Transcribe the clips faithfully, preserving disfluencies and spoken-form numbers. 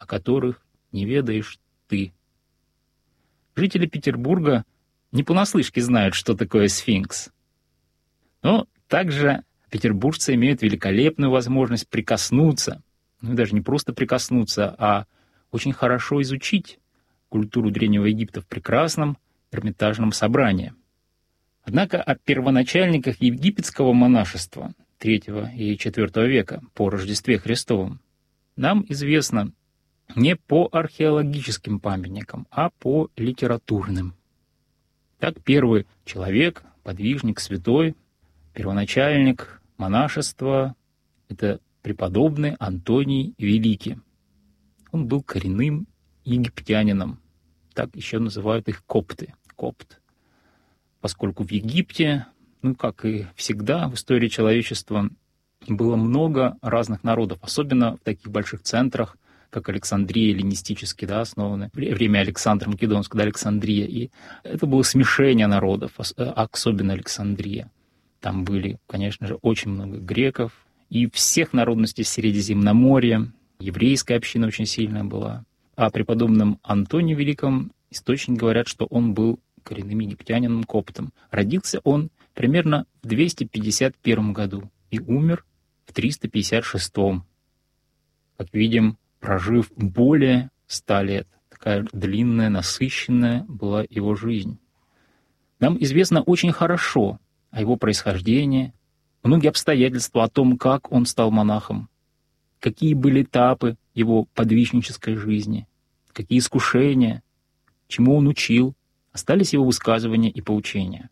о которых не ведаешь ты. Жители Петербурга не понаслышке знают, что такое сфинкс. Но также петербуржцы имеют великолепную возможность прикоснуться, ну и даже не просто прикоснуться, а очень хорошо изучить культуру Древнего Египта в прекрасном Эрмитажном собрании. Однако о первоначальниках египетского монашества третьего и четвёртого века по Рождестве Христовом нам известно не по археологическим памятникам, а по литературным. Так первый человек, подвижник, святой, первоначальник монашества — это преподобный Антоний Великий. Он был коренным египтянином. Так еще называют их копты. Копт. Поскольку в Египте, ну, как и всегда в истории человечества, было много разных народов, особенно в таких больших центрах, как Александрия, эллинистически, да, основаны, время Александра Македонского, да, Александрия. И это было смешение народов, особенно Александрия. Там были, конечно же, очень много греков и всех народностей Средиземноморья. Еврейская община очень сильная была. О преподобном Антонии Великом источники говорят, что он был коренным египтянином, коптом. Родился он примерно в двести пятьдесят первом году и умер в триста пятьдесят шестом. Как видим, прожив более ста лет. Такая длинная, насыщенная была его жизнь. Нам известно очень хорошо о его происхождении, многие обстоятельства о том, как он стал монахом, какие были этапы его подвижнической жизни, какие искушения, чему он учил, остались его высказывания и поучения.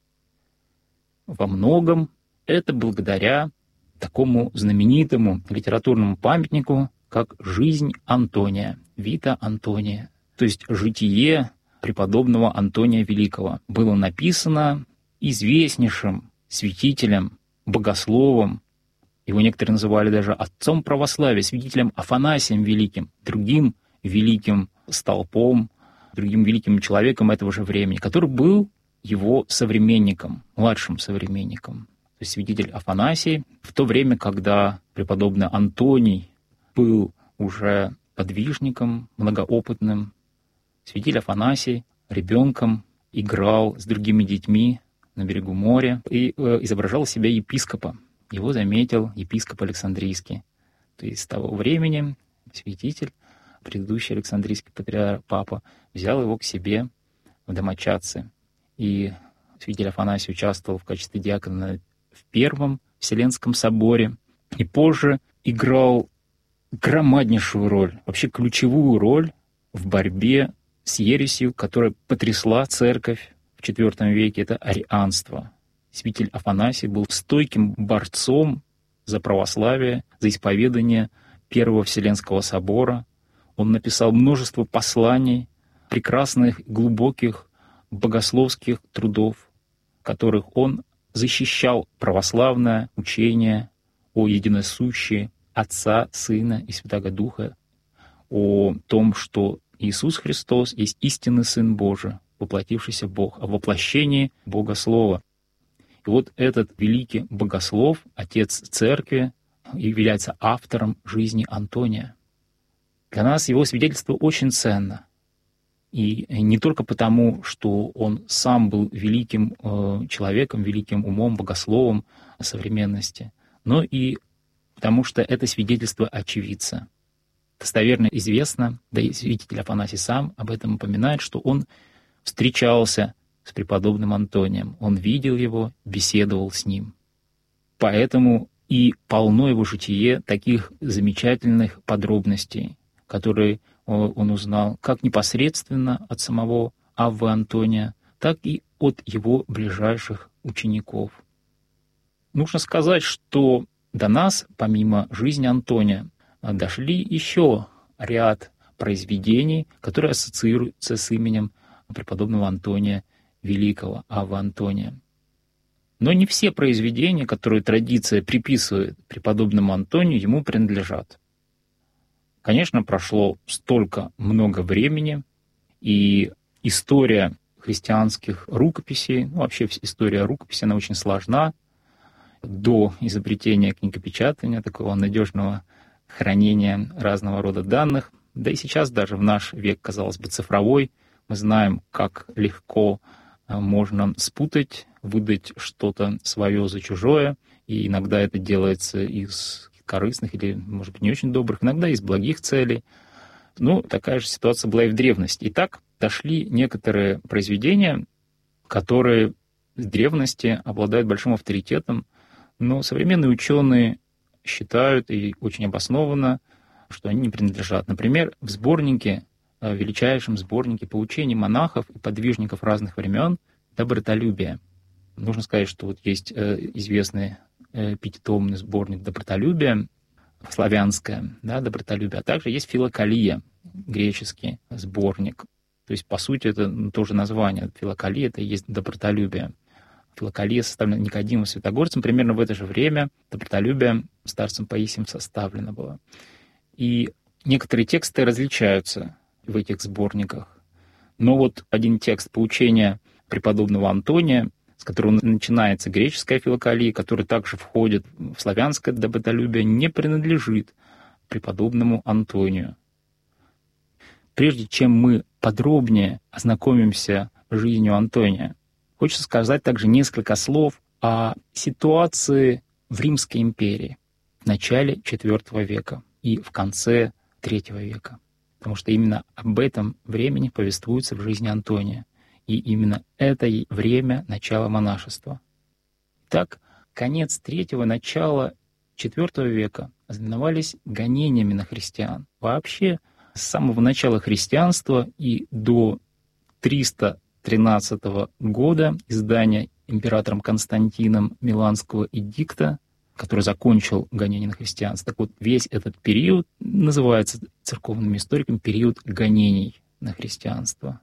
Во многом это благодаря такому знаменитому литературному памятнику, как «Жизнь Антония», «Вита Антония», то есть «Житие преподобного Антония Великого», было написано известнейшим святителем, богословом, его некоторые называли даже отцом православия, святителем Афанасием Великим, другим великим столпом, другим великим человеком этого же времени, который был его современником, младшим современником. То есть святитель Афанасий в то время, когда преподобный Антоний был уже подвижником, многоопытным, святитель Афанасий ребенком играл с другими детьми на берегу моря и э, изображал себя епископа. Его заметил епископ Александрийский. То есть с того времени святитель, предыдущий Александрийский патриарх, папа, взял его к себе в домочадцы. И святитель Афанасий участвовал в качестве диакона в Первом Вселенском соборе. И позже играл громаднейшую роль, вообще ключевую роль в борьбе с ересью, которая потрясла церковь в четвёртом веке, это арианство. Святитель Афанасий был стойким борцом за православие, за исповедание Первого Вселенского собора. Он написал множество посланий, прекрасных, глубоких богословских трудов, в которых он защищал православное учение о единосущии Отца, Сына и Святаго Духа, о том, что Иисус Христос есть истинный Сын Божий, воплотившийся Бог, о воплощении Бога Слова. И вот этот великий богослов, отец церкви, является автором жизни Антония. Для нас его свидетельство очень ценно. И не только потому, что он сам был великим э, человеком, великим умом, богословом современности, но и потому что это свидетельство очевидца. Достоверно известно, да и святитель Афанасий сам об этом упоминает, что он встречался с преподобным Антонием, он видел его, беседовал с ним. Поэтому и полно его житие таких замечательных подробностей, которые он узнал как непосредственно от самого Аввы Антония, так и от его ближайших учеников. Нужно сказать, что до нас, помимо жизни Антония, дошли еще ряд произведений, которые ассоциируются с именем преподобного Антония Великого, Аввы Антония. Но не все произведения, которые традиция приписывает преподобному Антонию, ему принадлежат. Конечно, прошло столько много времени, и история христианских рукописей, ну, вообще история рукописи, она очень сложна. До изобретения книгопечатания, такого надежного хранения разного рода данных, Да и сейчас даже в наш век, казалось бы, цифровой, мы знаем, как легко можно спутать, выдать что-то свое за чужое, и иногда это делается из корыстных или, может быть, не очень добрых, иногда из благих целей. Ну, такая же ситуация была и в древности. Итак, дошли некоторые произведения, которые в древности обладают большим авторитетом, но современные ученые считают, и очень обоснованно, что они не принадлежат. Например, в сборнике, в величайшем сборнике поучений монахов и подвижников разных времен «Добротолюбие». Нужно сказать, что вот есть известный пятитомный сборник «Добротолюбие», славянское, да, «Добротолюбие», а также есть «Филокалия», греческий сборник. То есть, по сути, это тоже название. Филокалия — это и есть «Добротолюбие». Филокалия составлена Никодимом Святогорцем. Примерно в это же время «Добротолюбие» старцем Паисием составлено было. И некоторые тексты различаются в этих сборниках. Но вот один текст поучения преподобного Антония, с которого начинается греческая филокалия, который также входит в славянское добротолюбие, не принадлежит преподобному Антонию. Прежде чем мы подробнее ознакомимся с жизнью Антония, хочется сказать также несколько слов о ситуации в Римской империи в начале четвёртого века и в конце третьего века. Потому что именно об этом времени повествуется в жизни Антония. И именно это и время начала монашества. Так, конец третьего, начало четвёртого века знаменовались гонениями на христиан. Вообще, с самого начала христианства и до триста тринадцатого года издания императором Константином Миланского эдикта, который закончил гонение на христианство. Так вот, весь этот период называется церковными историками период гонений на христианство.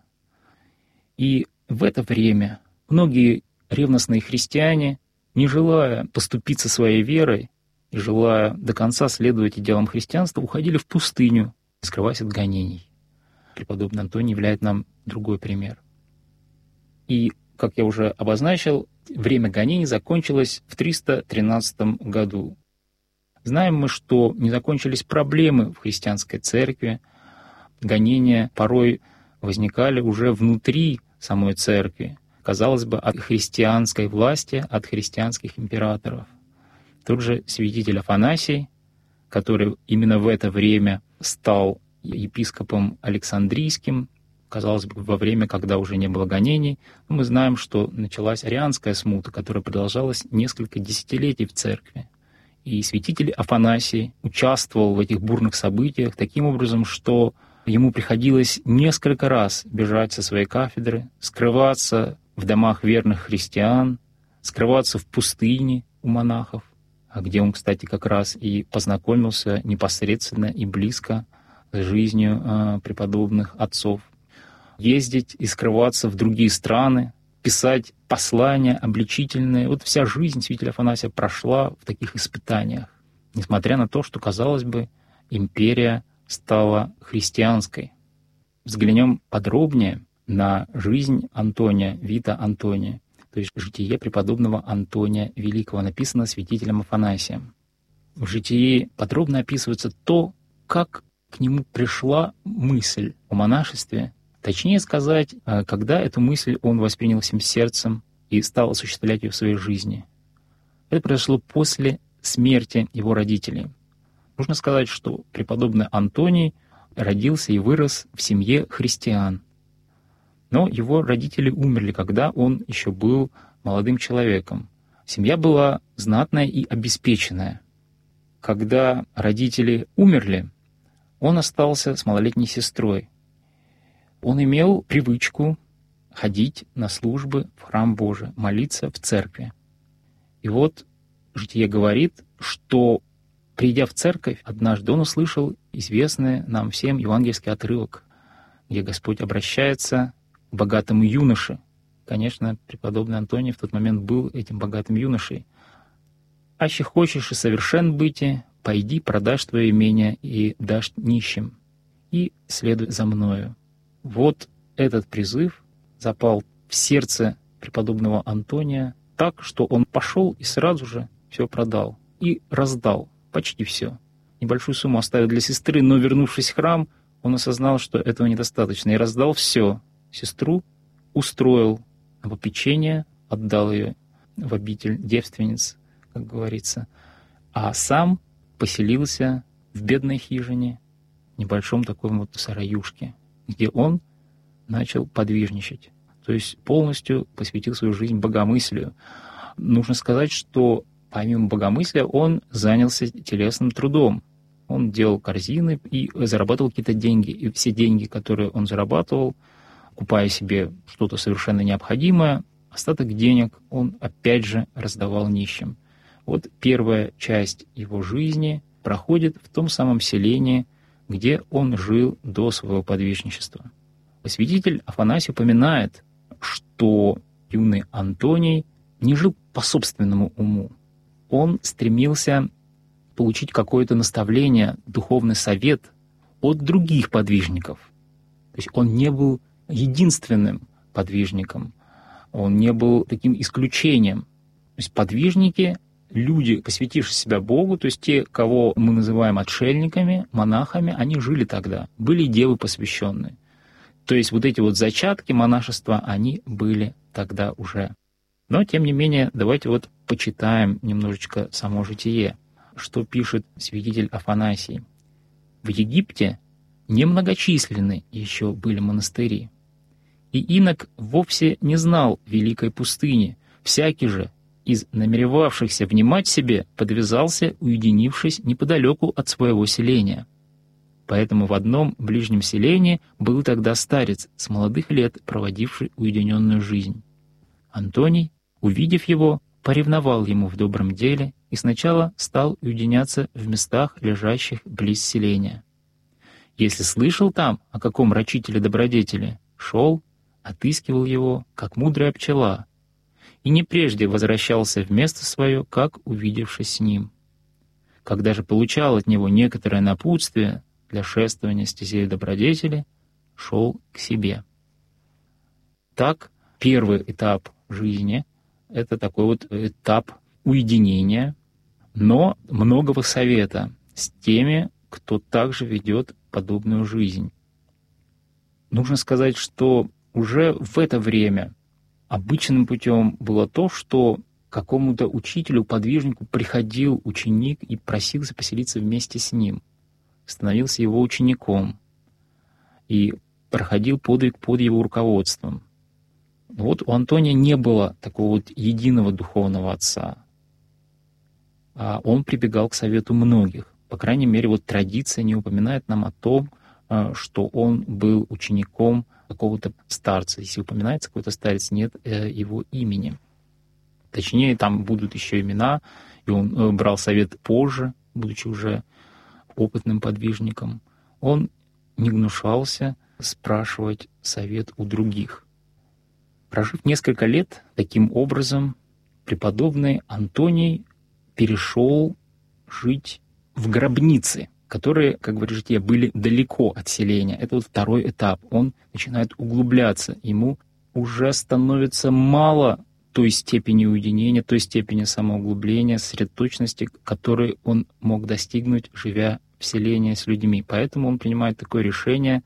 И в это время многие ревностные христиане, не желая поступиться своей верой и желая до конца следовать идеалам христианства, уходили в пустыню, скрываясь от гонений. Преподобный Антоний являет нам другой пример. И, как я уже обозначил, время гонений закончилось в триста тринадцатом году. Знаем мы, что не закончились проблемы в христианской церкви. Гонения порой возникали уже внутри самой церкви, казалось бы, от христианской власти, от христианских императоров. Тот же святитель Афанасий, который именно в это время стал епископом Александрийским, казалось бы, во время, когда уже не было гонений, но мы знаем, что началась арианская смута, которая продолжалась несколько десятилетий в церкви. И святитель Афанасий участвовал в этих бурных событиях таким образом, что ему приходилось несколько раз бежать со своей кафедры, скрываться в домах верных христиан, скрываться в пустыне у монахов, где он, кстати, как раз и познакомился непосредственно и близко с жизнью э, преподобных отцов, ездить и скрываться в другие страны, писать послания обличительные. Вот вся жизнь святителя Афанасия прошла в таких испытаниях, несмотря на то, что, казалось бы, империя стала христианской. Взглянем подробнее на жизнь Антония, Вита Антония, то есть житие преподобного Антония Великого, написано святителем Афанасием. В житии подробно описывается то, как к нему пришла мысль о монашестве, точнее сказать, когда эту мысль он воспринял всем сердцем и стал осуществлять ее в своей жизни. Это произошло после смерти его родителей. Нужно сказать, что преподобный Антоний родился и вырос в семье христиан. Но его родители умерли, когда он еще был молодым человеком. Семья была знатная и обеспеченная. Когда родители умерли, он остался с малолетней сестрой. Он имел привычку ходить на службы в храм Божий, молиться в церкви. И вот житие говорит, что, придя в церковь, однажды он услышал известный нам всем евангельский отрывок, где Господь обращается к богатому юноше. Конечно, преподобный Антоний в тот момент был этим богатым юношей. «Аще хочешь и совершен быти, пойди, продашь твое имение и дашь нищим, и следуй за мною». Вот этот призыв запал в сердце преподобного Антония так, что он пошел и сразу же все продал и раздал почти все. Небольшую сумму оставил для сестры, но, вернувшись в храм, он осознал, что этого недостаточно, и раздал все. Сестру устроил на попечение, отдал ее в обитель девственниц, как говорится, а сам поселился в бедной хижине, небольшом таком вот сараюшке, где он начал подвижничать. То есть полностью посвятил свою жизнь богомыслию. Нужно сказать, что помимо богомыслия он занялся телесным трудом. Он делал корзины и зарабатывал какие-то деньги. И все деньги, которые он зарабатывал, купая себе что-то совершенно необходимое, остаток денег он опять же раздавал нищим. Вот первая часть его жизни проходит в том самом селении, где он жил до своего подвижничества. Святитель Афанасий упоминает, что юный Антоний не жил по собственному уму. Он стремился получить какое-то наставление, духовный совет от других подвижников. То есть он не был единственным подвижником, он не был таким исключением. То есть подвижники — люди, посвятившие себя Богу, то есть те, кого мы называем отшельниками, монахами, они жили тогда, были девы посвященные. То есть вот эти вот зачатки монашества, они были тогда уже. Но, тем не менее, давайте вот почитаем немножечко само житие, что пишет святитель Афанасий. В Египте немногочисленны еще были монастыри, и инок вовсе не знал великой пустыни. Всякий же из намеревавшихся внимать себе подвязался, уединившись неподалеку от своего селения. Поэтому в одном ближнем селении был тогда старец, с молодых лет проводивший уединенную жизнь. Антоний, увидев его, поревновал ему в добром деле и сначала стал уединяться в местах, лежащих близ селения. Если слышал там о каком рачителе-добродетеле, шел, отыскивал его, как мудрая пчела, и не прежде возвращался в место свое, как увидевшись с ним. Когда же получал от него некоторое напутствие для шествования стезей добродетели, шел к себе. Так, первый этап жизни — это такой вот этап уединения, но многого совета с теми, кто также ведет подобную жизнь. Нужно сказать, что уже в это время обычным путем было то, что к какому-то учителю, подвижнику приходил ученик и просился поселиться вместе с ним, становился его учеником и проходил подвиг под его руководством. Вот у Антония не было такого вот единого духовного отца, а он прибегал к совету многих. По крайней мере, вот традиция не упоминает нам о том, что он был учеником какого-то старца. Если упоминается какой-то старец, нет его имени. Точнее, там будут еще имена, и он брал совет позже, будучи уже опытным подвижником. Он не гнушался спрашивать совет у других. Прожив несколько лет, таким образом, преподобный Антоний перешел жить в гробницы, которые, как говорит житие, были далеко от селения. Это вот второй этап. Он начинает углубляться. Ему уже становится мало той степени уединения, той степени самоуглубления, сосредоточенности, которой он мог достигнуть, живя в селении с людьми. Поэтому он принимает такое решение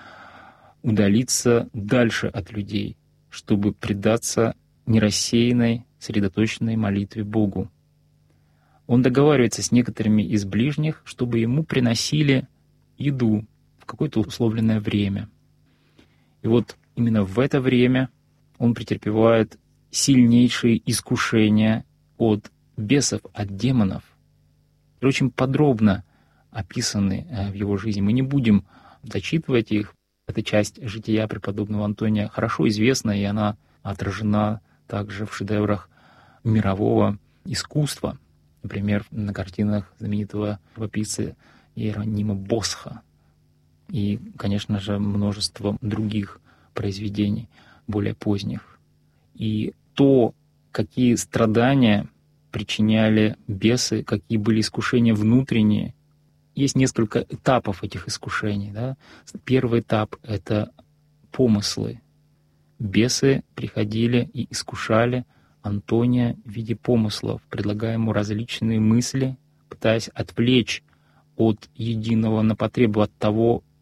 удалиться дальше от людей, чтобы предаться нерассеянной, сосредоточенной молитве Богу. Он договаривается с некоторыми из ближних, чтобы ему приносили еду в какое-то условленное время. И вот именно в это время он претерпевает сильнейшие искушения от бесов, от демонов, и очень подробно описаны в его жизни. Мы не будем зачитывать их. Эта часть жития преподобного Антония хорошо известна, и она отражена также в шедеврах мирового искусства. Например, на картинах знаменитого живописца Иеронима Босха. И, конечно же, множество других произведений, более поздних. И то, какие страдания причиняли бесы, какие были искушения внутренние. Есть несколько этапов этих искушений. Да? Первый этап — это помыслы. Бесы приходили и искушали Антония в виде помыслов, предлагая ему различные мысли, пытаясь отвлечь от единого на потребу, от того,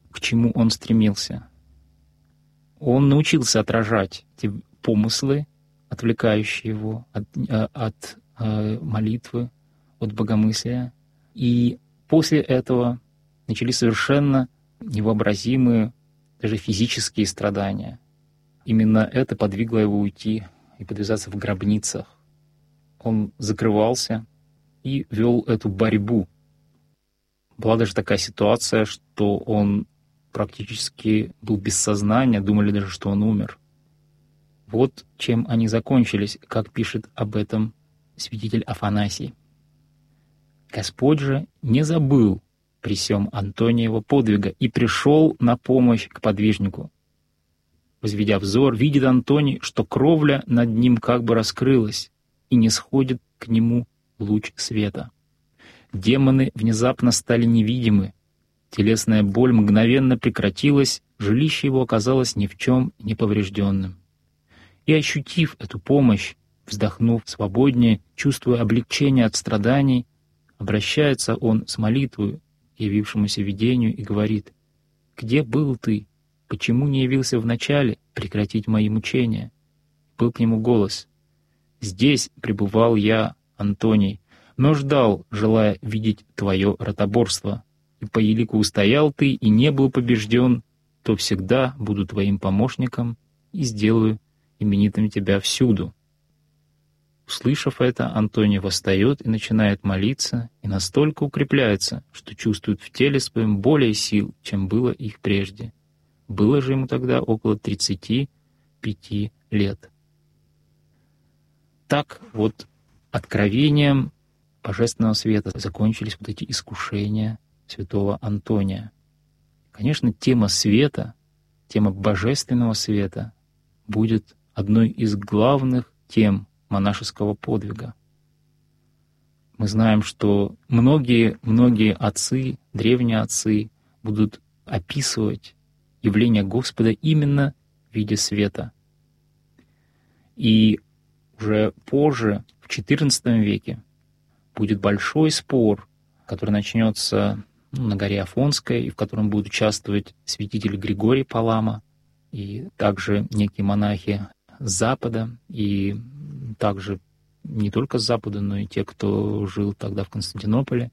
к чему он стремился. Он научился отражать эти помыслы, отвлекающие его от, от молитвы, от богомыслия. И после этого начались совершенно невообразимые, даже физические страдания. Именно это подвигло его уйти и подвязаться в гробницах. Он закрывался и вел эту борьбу. Была даже такая ситуация, что он практически был без сознания, думали даже, что он умер. Вот чем они закончились, как пишет об этом святитель Афанасий. «Господь же не забыл при сём Антониева подвига и пришел на помощь к подвижнику. Возведя взор, видит Антоний, что кровля над ним как бы раскрылась, и не сходит к нему луч света. Демоны внезапно стали невидимы, телесная боль мгновенно прекратилась, жилище его оказалось ни в чем не поврежденным. И, ощутив эту помощь, вздохнув свободнее, чувствуя облегчение от страданий, обращается он с молитвою к явившемуся видению и говорит: «Где был ты? Почему не явился вначале прекратить мои мучения?» Был к нему голос: «Здесь пребывал я, Антоний, но ждал, желая видеть твое ротоборство. И по елику устоял ты и не был побежден, то всегда буду твоим помощником и сделаю именитым тебя всюду». Услышав это, Антоний восстает и начинает молиться, и настолько укрепляется, что чувствует в теле своем более сил, чем было их прежде. Было же ему тогда около тридцати пяти лет. Так вот, откровением Божественного света закончились вот эти искушения святого Антония. Конечно, тема света, тема Божественного света будет одной из главных тем монашеского подвига. Мы знаем, что многие-многие отцы, древние отцы, будут описывать явление Господа именно в виде света. И уже позже, в четырнадцатом веке, будет большой спор, который начнется ну, на горе Афонской, и в котором будут участвовать святитель Григорий Палама, и также некие монахи с Запада, и также не только с Запада, но и те, кто жил тогда в Константинополе.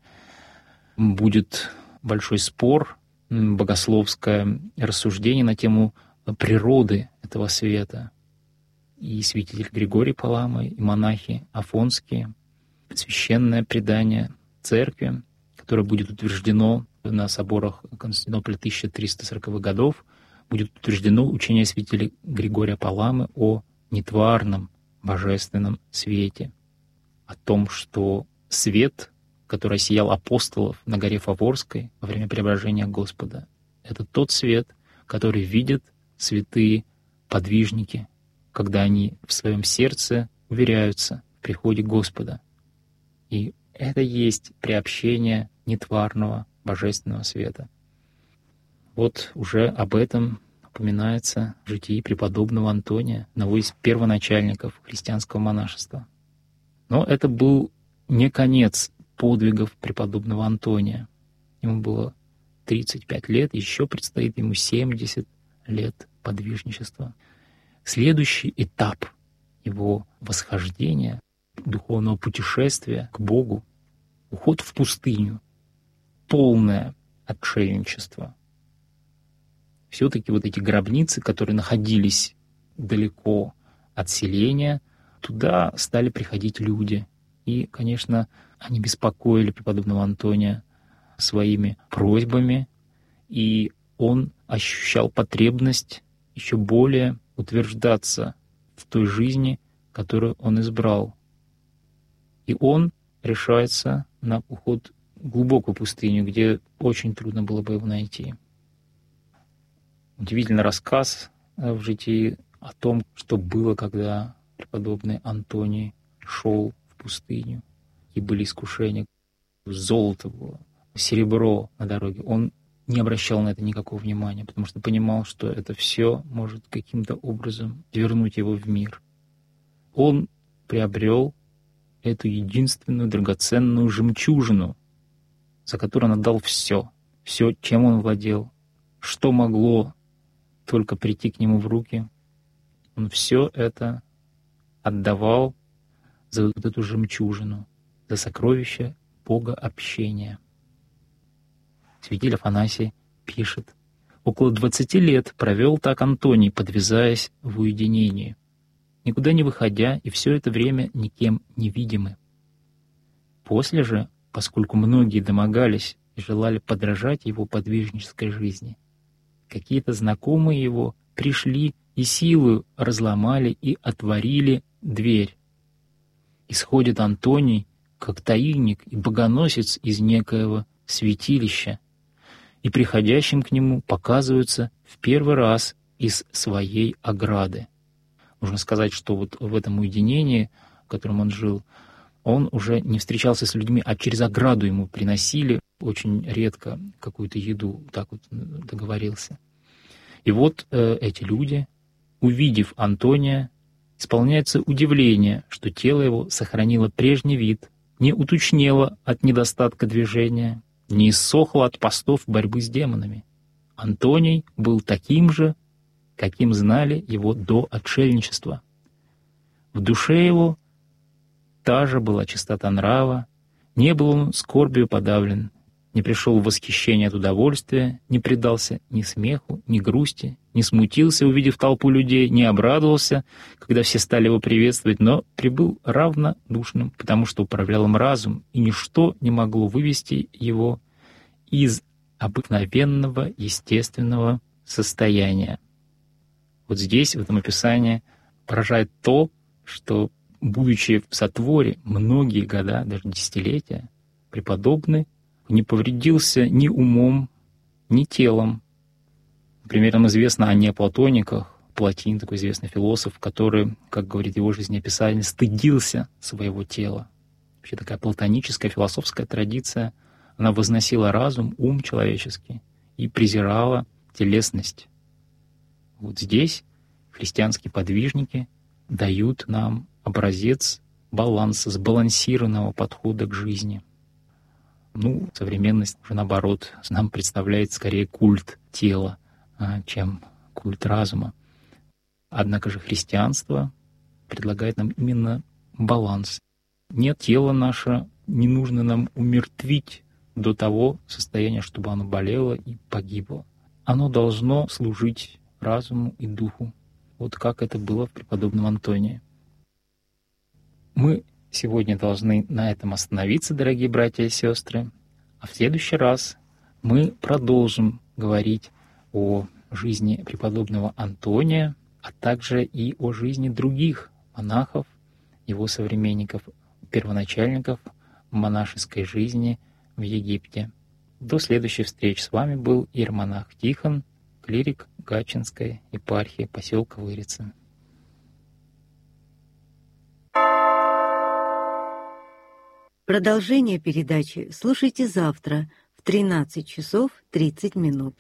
Будет большой спор, богословское рассуждение на тему природы этого света. И святитель Григорий Палама, и монахи афонские, священное предание церкви, которое будет утверждено на соборах Константинополя тысяча триста сороковых годов, будет утверждено учение святителя Григория Паламы о нетварном божественном свете, о том, что свет, который сиял апостолов на горе Фаворской во время преображения Господа, это тот свет, который видят святые подвижники, когда они в своем сердце уверяются в приходе Господа. И это есть приобщение нетварного божественного света. Вот уже об этом упоминается в житии преподобного Антония, одного из первоначальников христианского монашества. Но это был не конец подвигов преподобного Антония. Ему было тридцать пять лет, еще предстоит ему семьдесят лет подвижничества. Следующий этап его восхождения, духовного путешествия к Богу, уход в пустыню, полное отшельничество. Все-таки вот эти гробницы, которые находились далеко от селения, туда стали приходить люди. И, конечно, они беспокоили преподобного Антония своими просьбами, и он ощущал потребность еще более утверждаться в той жизни, которую он избрал. И он решается на уход в глубокую пустыню, где очень трудно было бы его найти. Удивительный рассказ в житии о том, что было, когда преподобный Антоний шел в пустыню, и были искушения. Золото было, серебро на дороге. Он не обращал на это никакого внимания, потому что понимал, что это все может каким-то образом вернуть его в мир. Он приобрел эту единственную драгоценную жемчужину, за которую он отдал все, все, чем он владел, что могло только прийти к нему в руки, он все это отдавал за вот эту жемчужину, за сокровище Бога общения. Святитель Афанасий пишет: около двадцати лет провел так Антоний, подвязаясь в уединении, никуда не выходя, и все это время никем не видимы. После же, поскольку многие домогались и желали подражать его подвижнической жизни, какие-то знакомые его пришли и силою разломали и отворили дверь. Исходит Антоний, как таинник и богоносец из некоего святилища, и приходящим к нему показываются в первый раз из своей ограды. Можно сказать, что вот в этом уединении, в котором он жил, он уже не встречался с людьми, а через ограду ему приносили очень редко какую-то еду, так вот договорился. И вот э, эти люди, увидев Антония, исполняется удивление, что тело его сохранило прежний вид, не утучнело от недостатка движения, не иссохло от постов борьбы с демонами. Антоний был таким же, каким знали его до отшельничества. В душе его та же была чистота нрава, не был он скорбью подавлен, не пришел в восхищение от удовольствия, не предался ни смеху, ни грусти, не смутился, увидев толпу людей, не обрадовался, когда все стали его приветствовать, но прибыл равнодушным, потому что управлял им разум, и ничто не могло вывести его из обыкновенного, естественного состояния. Вот здесь, в этом описании, поражает то, что, будучи в сотворе многие года, даже десятилетия, преподобный не повредился ни умом, ни телом. Например, нам известно о неоплатониках, Платин, такой известный философ, который, как говорит его жизнеописание, стыдился своего тела. Вообще такая платоническая философская традиция, она возносила разум, ум человеческий и презирала телесность. Вот здесь христианские подвижники дают нам образец баланса, сбалансированного подхода к жизни. Ну, современность уже наоборот нам представляет скорее культ тела, чем культ разума. Однако же христианство предлагает нам именно баланс. Нет, тело наше не нужно нам умертвить до того состояния, чтобы оно болело и погибло. Оно должно служить разуму и духу, вот как это было в преподобном Антонии. Мы сегодня должны на этом остановиться, дорогие братья и сестры, а в следующий раз мы продолжим говорить о жизни преподобного Антония, а также и о жизни других монахов, его современников, первоначальников монашеской жизни в Египте. До следующих встреч. С вами был иеромонах Тихон, клирик Гатчинской епархии поселка Вырица. Продолжение передачи слушайте завтра в тринадцать часов тридцать минут.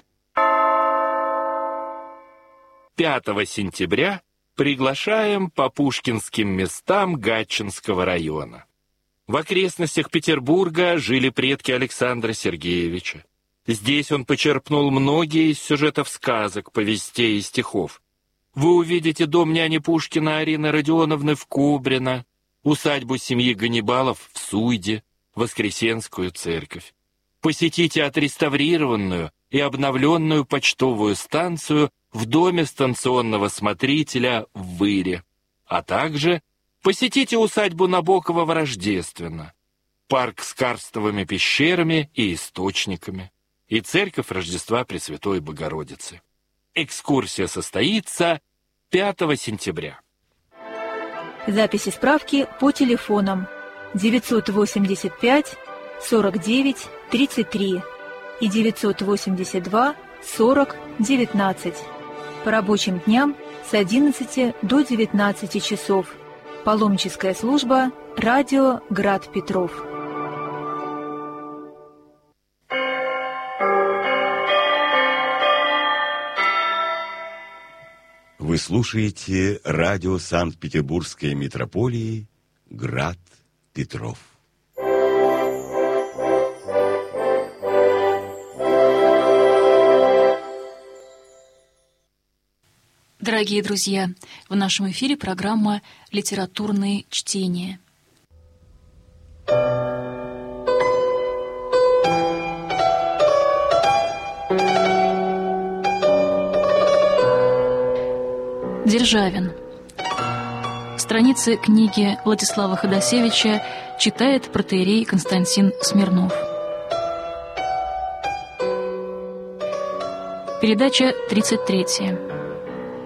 пятого сентября приглашаем по пушкинским местам Гатчинского района. В окрестностях Петербурга жили предки Александра Сергеевича. Здесь он почерпнул многие из сюжетов сказок, повестей и стихов. Вы увидите дом няни Пушкина Арины Родионовны в Кубрино, усадьбу семьи Ганнибалов в Суйде, Воскресенскую церковь. Посетите отреставрированную и обновленную почтовую станцию в доме станционного смотрителя в Выре, а также посетите усадьбу Набокова в Рождественно, парк с карстовыми пещерами и источниками и церковь Рождества Пресвятой Богородицы. Экскурсия состоится пятого сентября. Записи справки по телефонам девятьсот восемьдесят пять сорок девять тридцать три и девятьсот восемьдесят два сорок девятнадцать. По рабочим дням с одиннадцати до девятнадцати часов. Паломническая служба «Радио Град Петров». Вы слушаете радио Санкт-Петербургской митрополии «Град Петров». Дорогие друзья, в нашем эфире программа «Литературные чтения». Державин. Страницы книги Владислава Ходосевича читает протоиерей Константин Смирнов. Передача тридцать третья.